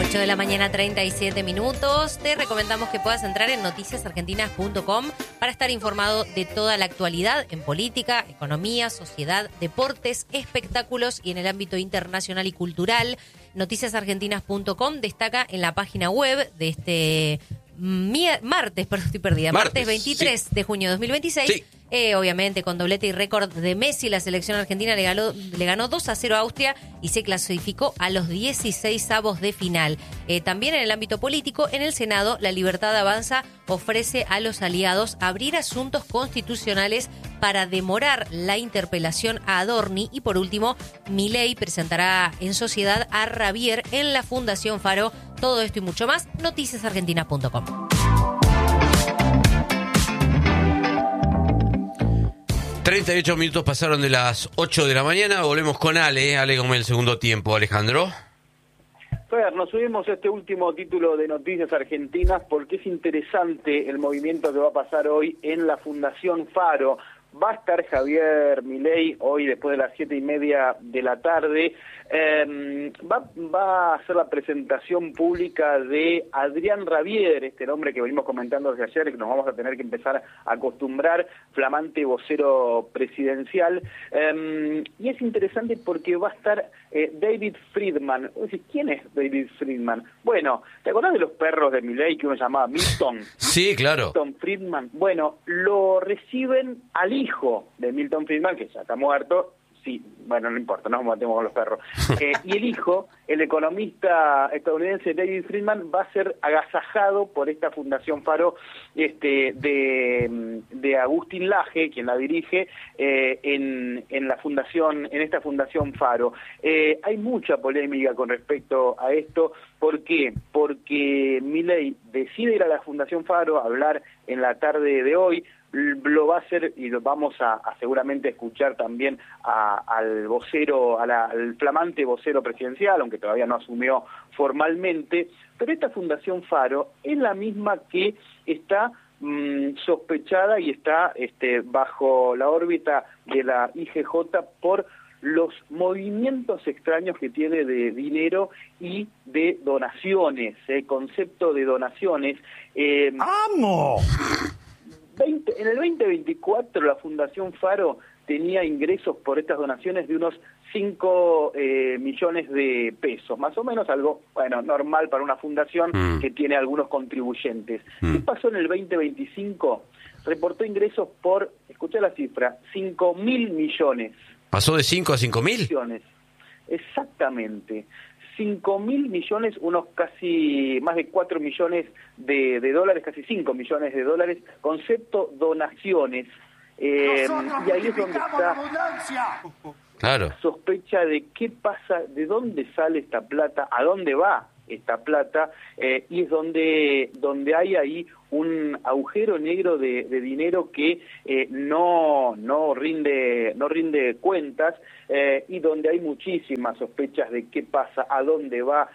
8 de la mañana, 37 minutos. Te recomendamos que puedas entrar en noticiasargentinas.com para estar informado de toda la actualidad en política, economía, sociedad, deportes, espectáculos y en el ámbito internacional y cultural. Noticiasargentinas.com destaca en la página web de este martes 23 de junio de 2026. Sí. Obviamente con doblete y récord de Messi, la selección argentina le ganó 2-0 a Austria y se clasificó a los 16avos de final. También en el ámbito político, en el Senado, La Libertad Avanza ofrece a los aliados abrir asuntos constitucionales para demorar la interpelación a Adorni. Y por último, Milei presentará en sociedad a Rabier en la Fundación Faro. Todo esto y mucho más, noticiasargentinas.com. 38 minutos pasaron de las 8 de la mañana. Volvemos con Ale con el segundo tiempo. Alejandro. Fer, nos subimos a este último título de Noticias Argentinas porque es interesante el movimiento que va a pasar hoy en la Fundación Faro. Va a estar Javier Milei hoy después de las 7:30 de la tarde. Va a hacer la presentación pública de Adrián Rabier, este nombre que venimos comentando desde ayer, que nos vamos a tener que empezar a acostumbrar, flamante vocero presidencial. Y es interesante porque va a estar David Friedman. ¿Quién es David Friedman? Bueno, ¿te acordás de los perros de Milei que uno llamaba Milton? Sí, claro. Milton Friedman. Bueno, lo reciben al hijo de Milton Friedman, que ya está muerto. Sí, bueno, no importa, no nos matemos con los perros. Y el hijo, el economista estadounidense David Friedman, va a ser agasajado por esta Fundación Faro de Agustín Laje, quien la dirige, en esta Fundación Faro. Hay mucha polémica con respecto a esto. ¿Por qué? Porque Milei decide ir a la Fundación Faro a hablar en la tarde de hoy. Lo va a hacer y lo vamos a seguramente escuchar también al vocero, al flamante vocero presidencial, aunque todavía no asumió formalmente. Pero esta Fundación Faro es la misma que está sospechada y está bajo la órbita de la IGJ por los movimientos extraños que tiene de dinero y de donaciones, concepto de donaciones. ¡Amo! En el 2024 la Fundación Faro tenía ingresos por estas donaciones de unos 5 millones de pesos, más o menos algo, bueno, normal para una fundación que tiene algunos contribuyentes. ¿Qué pasó en el 2025? Reportó ingresos por, escuchá la cifra, 5.000 millones. ¿Pasó de 5 a 5.000? Millones. Exactamente. 5.000 millones, unos casi más de 4 millones de dólares, casi 5 millones de dólares, concepto donaciones. Y ahí es donde está claro. Sospecha de qué pasa, de dónde sale esta plata, a dónde va esta plata, y es donde hay ahí un agujero negro de dinero que no rinde cuentas, y donde hay muchísimas sospechas de qué pasa, a dónde va.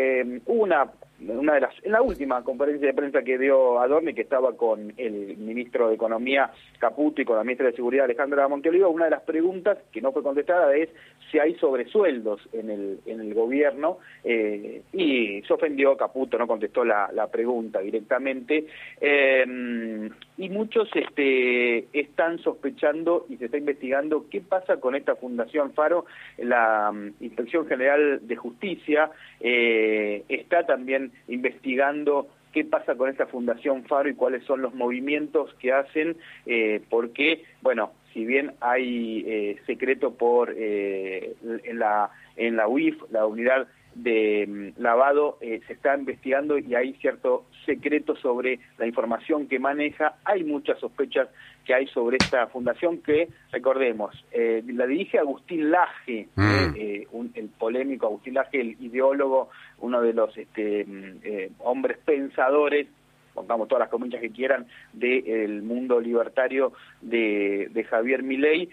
En la última conferencia de prensa que dio Adorni, que estaba con el ministro de Economía Caputo y con la ministra de Seguridad Alejandra Monteoliva, una de las preguntas que no fue contestada es si hay sobresueldos en el gobierno, y se ofendió Caputo, no contestó la pregunta directamente, y muchos están sospechando y se está investigando qué pasa con esta Fundación Faro. La Inspección General de Justicia está también investigando qué pasa con esta Fundación Faro y cuáles son los movimientos que hacen, porque, bueno, si bien hay secreto en la UIF, la unidad de lavado, se está investigando y hay cierto secreto sobre la información que maneja. Hay muchas sospechas que hay sobre esta fundación que, recordemos, la dirige Agustín Laje, el polémico Agustín Laje, el ideólogo, uno de los hombres pensadores, pongamos todas las comillas que quieran, del mundo libertario de Javier Milei,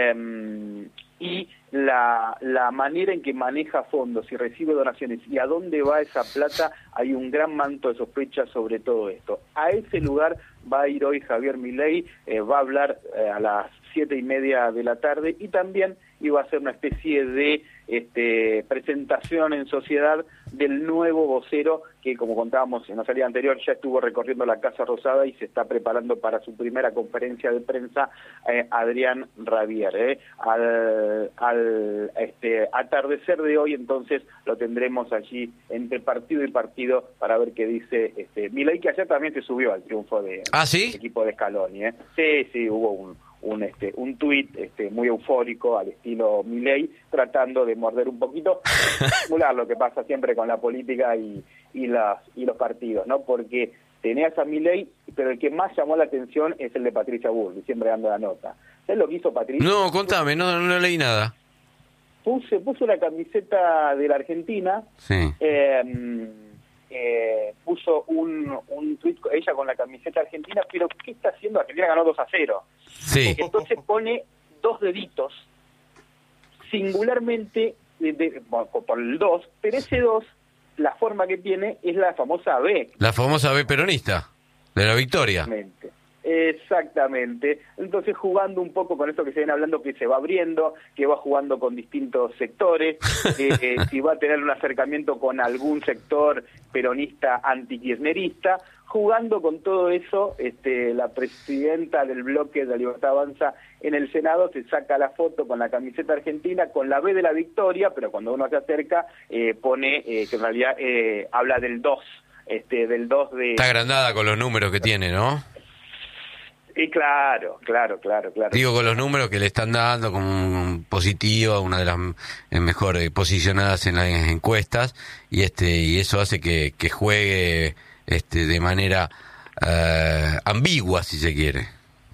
y la manera en que maneja fondos y recibe donaciones y a dónde va esa plata, hay un gran manto de sospecha sobre todo esto. A ese lugar va a ir hoy Javier Milei, va a hablar a las 7:30 de la tarde, y también iba a hacer una especie de presentación en sociedad del nuevo vocero que, como contábamos en la salida anterior, ya estuvo recorriendo la Casa Rosada y se está preparando para su primera conferencia de prensa, Adrián Rabier. Al atardecer de hoy, entonces, lo tendremos allí entre partido y partido para ver qué dice Milei, que ayer también se subió al triunfo del equipo de Scaloni. Sí, hubo un tuit muy eufórico al estilo Milei, tratando de morder un poquito, simular lo que pasa siempre con la política y los partidos, ¿no? Porque tenías a Milei, pero el que más llamó la atención es el de Patricia Bullrich, siempre dando la nota. ¿Sabes lo que hizo Patricia? No, contame, no leí nada. Puso la camiseta de la Argentina, sí. Puso un tuit ella con la camiseta argentina, pero ¿qué está haciendo? Argentina ganó 2-0. Sí. Entonces pone 2 deditos singularmente por el 2, pero ese 2, la forma que tiene es la famosa B. La famosa B peronista, de la victoria. Exactamente. Entonces, jugando un poco con esto que se viene hablando, que se va abriendo, que va jugando con distintos sectores, si va a tener un acercamiento con algún sector peronista antikirchnerista, jugando con todo eso, la presidenta del bloque de la Libertad Avanza en el Senado se saca la foto con la camiseta argentina, con la B de la victoria, pero cuando uno se acerca, pone que en realidad habla del 2, del 2 de... Está agrandada con los números que tiene, ¿no? Y claro. Digo, con los números que le están dando como positiva, una de las mejor posicionadas en las encuestas, y eso hace que juegue de manera ambigua, si se quiere.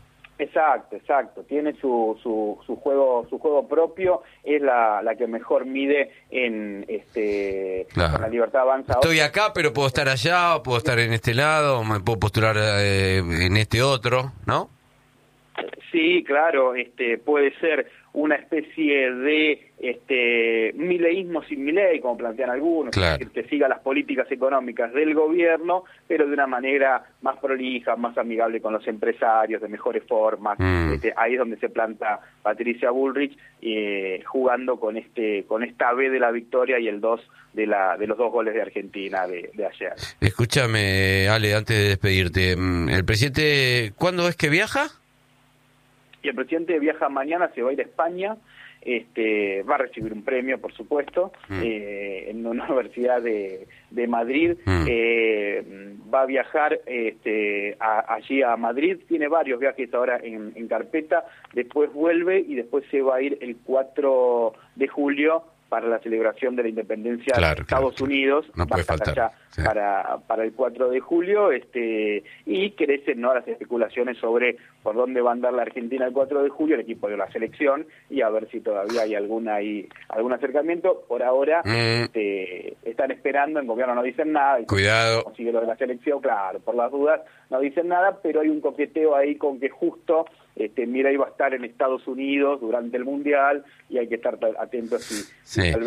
Exacto. Tiene su juego propio, es la que mejor mide en claro. Con la Libertad Avanza. Estoy acá, pero puedo estar allá, o puedo estar en este lado, o me puedo postular en este otro, ¿no? Sí, claro, puede ser una especie de mileísmo sin Milei, como plantean algunos, claro. Que siga las políticas económicas del gobierno, pero de una manera más prolija, más amigable con los empresarios, de mejores formas. Ahí es donde se planta Patricia Bullrich, jugando con esta B de la victoria y el 2 de los 2 goles de Argentina de ayer. Escúchame, Ale, antes de despedirte, ¿el presidente cuándo es que viaja? Y el presidente viaja mañana, se va a ir a España, va a recibir un premio, por supuesto, en una universidad de Madrid. Va a viajar allí a Madrid, tiene varios viajes ahora en carpeta, después vuelve y después se va a ir el 4 de julio para la celebración de la independencia de Estados Unidos. No puede faltar. Allá, sí. Para el 4 de julio, y crecen, ¿no?, las especulaciones sobre por dónde va a andar la Argentina el 4 de julio, el equipo de la selección, y a ver si todavía hay algún acercamiento. Por ahora están esperando, en gobierno no dicen nada. Cuidado. Consigue lo de la selección, claro, por las dudas no dicen nada, pero hay un coqueteo ahí con que justo Milei va a estar en Estados Unidos durante el Mundial y hay que estar atentos si tal vez